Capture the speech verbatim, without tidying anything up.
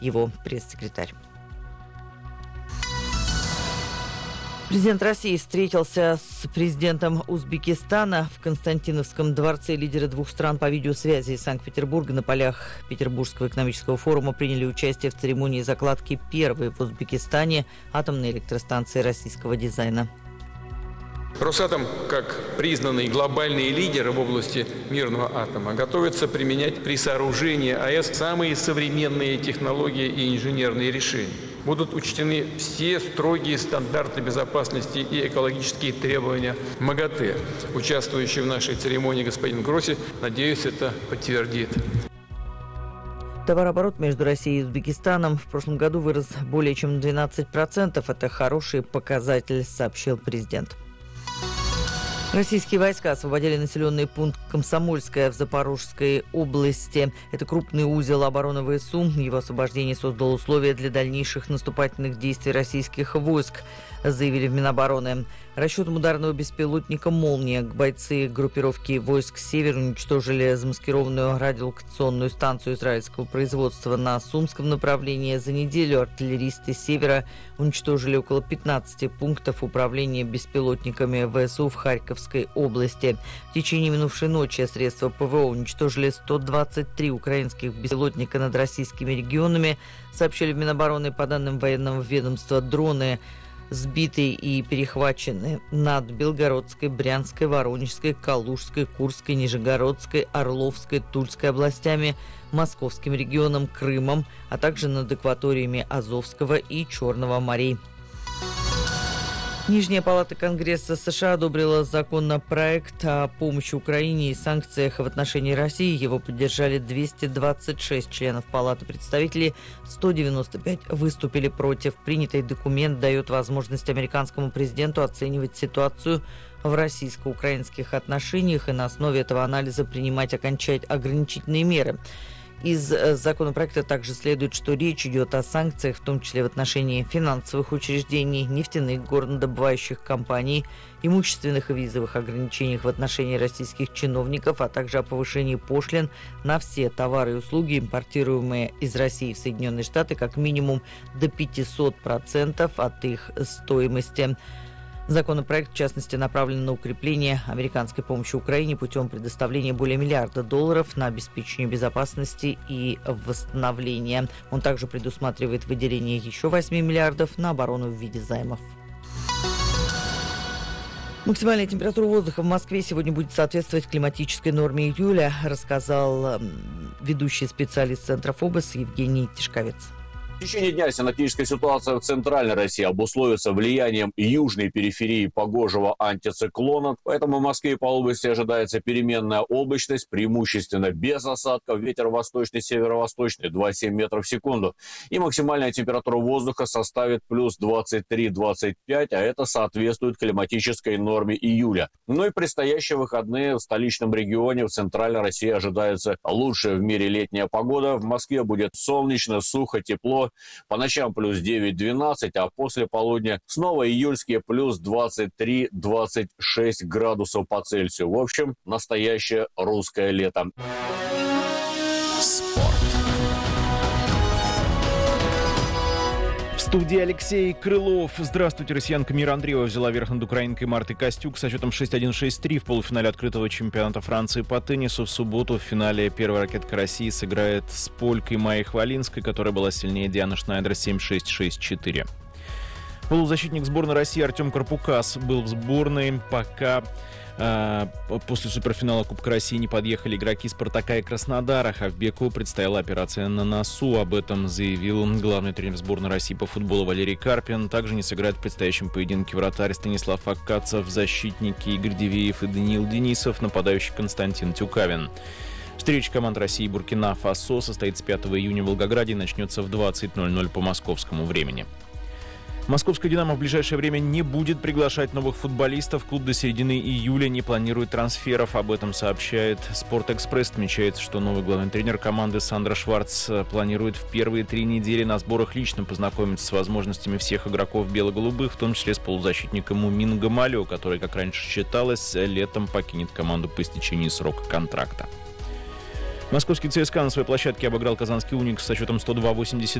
его пресс-секретарь. Президент России встретился с президентом Узбекистана в Константиновском дворце. Лидеры двух стран по видеосвязи из Санкт-Петербурга на полях Петербургского экономического форума приняли участие в церемонии закладки первой в Узбекистане атомной электростанции российского дизайна. Росатом, как признанный глобальный лидер в области мирного атома, готовится применять при сооружении АЭС самые современные технологии и инженерные решения. Будут учтены все строгие стандарты безопасности и экологические требования МАГАТЭ. Участвующий в нашей церемонии господин Гросси, надеюсь, это подтвердит. Товарооборот между Россией и Узбекистаном в прошлом году вырос более чем на двенадцать процентов. Это хороший показатель, сообщил президент. Российские войска освободили населенный пункт Комсомольское в Запорожской области. Это крупный узел обороны ВСУ. Его освобождение создало условия для дальнейших наступательных действий российских войск, заявили в Минобороны. Расчетом ударного беспилотника «Молния» бойцы группировки войск «Север» уничтожили замаскированную радиолокационную станцию израильского производства на Сумском направлении. За неделю артиллеристы «Севера» уничтожили около пятнадцати пунктов управления беспилотниками ВСУ в Харьковской области. В течение минувшей ночи средства ПВО уничтожили сто двадцать три украинских беспилотника над российскими регионами, сообщили в Минобороны. По данным военного ведомства, дроны сбиты и перехвачены над Белгородской, Брянской, Воронежской, Калужской, Курской, Нижегородской, Орловской, Тульской областями, Московским регионом, Крымом, а также над акваториями Азовского и Черного морей. Нижняя палата Конгресса США одобрила законопроект о помощи Украине и санкциях в отношении России. Его поддержали двести двадцать шесть членов Палаты представителей, сто девяносто пять выступили против. Принятый документ дает возможность американскому президенту оценивать ситуацию в российско-украинских отношениях и на основе этого анализа принимать окончательные ограничительные меры. Из законопроекта также следует, что речь идет о санкциях, в том числе в отношении финансовых учреждений, нефтяных горнодобывающих компаний, имущественных и визовых ограничениях в отношении российских чиновников, а также о повышении пошлин на все товары и услуги, импортируемые из России в Соединенные Штаты, как минимум до пятьсот процентов от их стоимости. Законопроект, в частности, направлен на укрепление американской помощи Украине путем предоставления более миллиарда долларов на обеспечение безопасности и восстановления. Он также предусматривает выделение еще восьми миллиардов на оборону в виде займов. Максимальная температура воздуха в Москве сегодня будет соответствовать климатической норме июля, рассказал ведущий специалист Центра ФОБОС Евгений Тишковец. В течение дня синоптическая ситуация в центральной России обусловится влиянием южной периферии погожего антициклона. Поэтому в Москве и по области ожидается переменная облачность, преимущественно без осадков. Ветер восточный, северо-восточный двадцать семь метров в секунду. И максимальная температура воздуха составит плюс двадцать три - двадцать пять, а это соответствует климатической норме июля. Ну и предстоящие выходные в столичном регионе, в центральной России ожидается лучшая в мире летняя погода. В Москве будет солнечно, сухо, тепло. По ночам плюс девять - двенадцать, а после полудня снова июльские плюс двадцать три - двадцать шесть градусов по Цельсию. В общем, настоящее русское лето. Спорт. В студии Алексей Крылов. Здравствуйте, россиянка Мира Андреева взяла верх над украинкой Мартой Костюк со счетом шесть один - шесть три в полуфинале открытого чемпионата Франции по теннису. В субботу в финале первая ракетка России сыграет с полькой Майей Хвалинской, которая была сильнее Дианы Шнайдер семь шесть - шесть четыре. Полузащитник сборной России Артем Карпукас был в сборной, пока э, после суперфинала Кубка России не подъехали игроки «Спартака» и Краснодара. Хавбеку предстояла операция на носу. Об этом заявил главный тренер сборной России по футболу Валерий Карпин. Также не сыграют в предстоящем поединке вратарь Станислав Аккацев, защитники Игорь Дивеев и Даниил Денисов, нападающий Константин Тюкавин. Встреча команд России и Буркина-Фасо состоится пятого июня в Волгограде и начнется в двадцать ноль ноль по московскому времени. Московская «Динамо» в ближайшее время не будет приглашать новых футболистов. Клуб до середины июля не планирует трансферов. Об этом сообщает «Спортэкспресс». Отмечается, что новый главный тренер команды Сандро Шварц планирует в первые три недели на сборах лично познакомиться с возможностями всех игроков бело-голубых, в том числе с полузащитником Мумин Гамалио, который, как раньше считалось, летом покинет команду по истечении срока контракта. Московский ЦСКА на своей площадке обыграл казанский «Уникс со счетом сто два - восемьдесят